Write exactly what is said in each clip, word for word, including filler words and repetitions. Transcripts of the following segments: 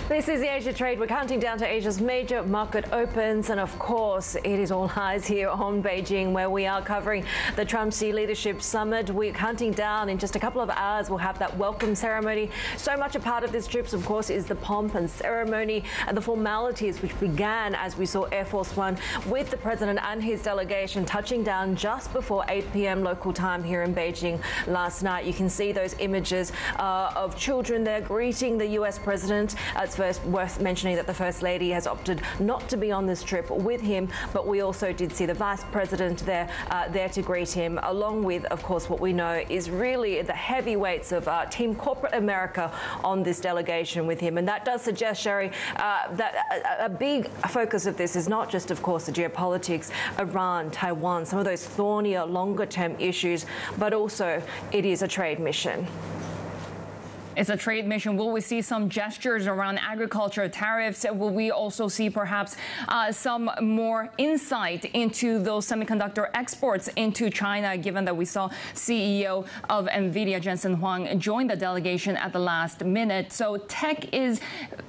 This is the Asia Trade. We're counting down to Asia's major market opens, and of course it is all eyes here on Beijing, where we are covering the Trump-Xi Leadership Summit. We're counting down. In just a couple of hours we'll have that welcome ceremony. So much a part of this trip, of course, is the pomp and ceremony and the formalities which began as we saw Air Force One with the president and his delegation touching down just before eight p m local time here in Beijing last night. You can see those images uh, of children there greeting the U S president. Uh, it's first worth mentioning that the First Lady has opted not to be on this trip with him, but we also did see the Vice President there uh, there to greet him, along with, of course, what we know is really the heavyweights of uh, Team Corporate America on this delegation with him. And that does suggest, Sherry, uh, that a, a big focus of this is not just, of course, the geopolitics, Iran, Taiwan, some of those thornier, longer-term issues, but also it is a trade mission. It's a trade mission. Will we see some gestures around agriculture tariffs? Will we also see perhaps uh, some more insight into those semiconductor exports into China, given that we saw C E O of NVIDIA, Jensen Huang, join the delegation at the last minute? So tech is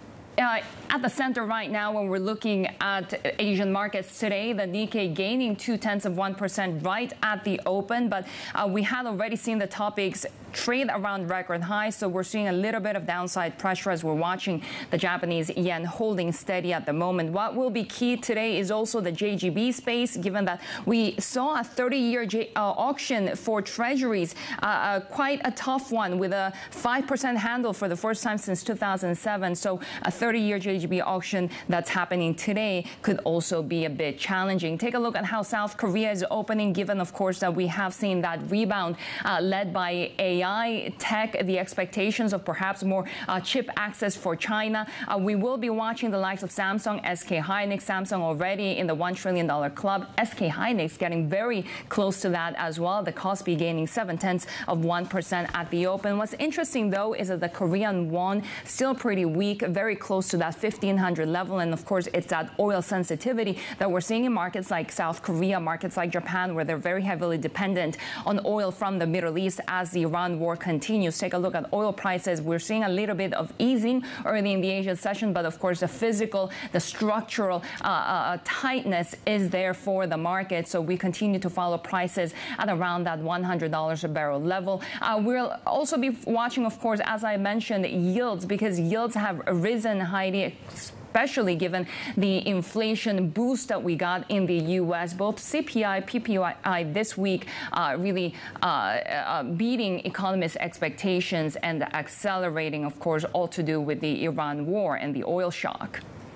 Uh, at the center right now when we're looking at Asian markets today. The Nikkei gaining two tenths of one percent right at the open, but uh, we had already seen the topics trade around record highs, so we're seeing a little bit of downside pressure as we're watching the Japanese yen holding steady at the moment. What will be key today is also the J G B space, given that we saw a thirty-year uh, auction for treasuries, uh, uh, quite a tough one with a five percent handle for the first time since two thousand seven. So a thirty-year J G B auction that's happening today could also be a bit challenging. Take a look at how South Korea is opening, given, of course, that we have seen that rebound uh, led by A I, tech, the expectations of perhaps more uh, chip access for China. Uh, we will be watching the likes of Samsung, S K Hynix. Samsung already in the one trillion dollar club. S K Hynix getting very close to that as well. The Kospi gaining seven tenths of one percent at the open. What's interesting, though, is that the Korean won still pretty weak, very close to that fifteen hundred level. And of course, it's that oil sensitivity that we're seeing in markets like South Korea, markets like Japan, where they're very heavily dependent on oil from the Middle East as the Iran war continues. Take a look at oil prices. We're seeing a little bit of easing early in the Asia session, but of course, the physical, the structural uh, uh, tightness is there for the market. So we continue to follow prices at around that one hundred dollars a barrel level. Uh, we'll also be watching, of course, as I mentioned, yields, because yields have risen highly, especially given the inflation boost that we got in the U S. Both C P I, P P I this week uh, really uh, uh, beating economists' expectations and accelerating, of course, all to do with the Iran war and the oil shock.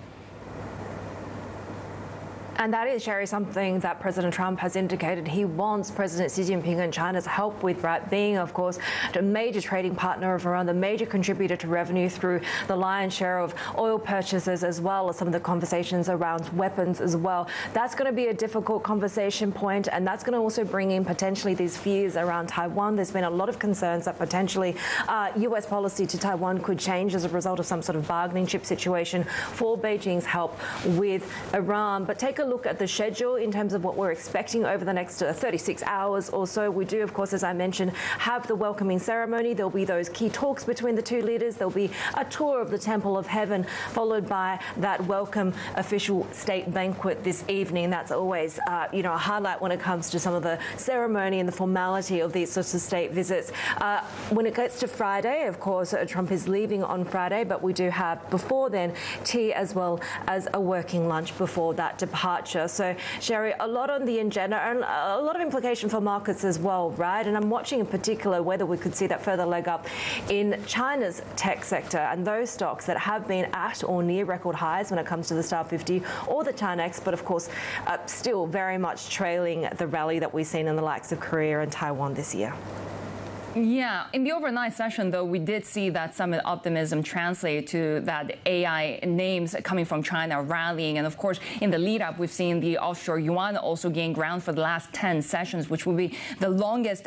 And that is, Sherry, something that President Trump has indicated he wants President Xi Jinping and China's help with, right? Being, of course, a major trading partner of Iran, the major contributor to revenue through the lion's share of oil purchases, as well as some of the conversations around weapons as well. That's going to be a difficult conversation point, and that's going to also bring in potentially these fears around Taiwan. There's been a lot of concerns that potentially uh, U S policy to Taiwan could change as a result of some sort of bargaining chip situation for Beijing's help with Iran. But take a look at the schedule in terms of what we're expecting over the next uh, thirty-six hours or so. We do, of course, as I mentioned, have the welcoming ceremony. There'll be those key talks between the two leaders. There'll be a tour of the Temple of Heaven, followed by that welcome official state banquet this evening. That's always, uh, you know, a highlight when it comes to some of the ceremony and the formality of these sorts of state visits. Uh, when it gets to Friday, of course, uh, Trump is leaving on Friday, but we do have before then tea as well as a working lunch before that departure. So, Sherry, a lot on the agenda and a lot of implication for markets as well, right? And I'm watching in particular whether we could see that further leg up in China's tech sector and those stocks that have been at or near record highs when it comes to the Star fifty or the Chinex, but of course, uh, still very much trailing the rally that we've seen in the likes of Korea and Taiwan this year. Yeah, in the overnight session, though, we did see that summit optimism translate to that A I names coming from China rallying. And of course, in the lead up, we've seen the offshore yuan also gain ground for the last ten sessions, which will be the longest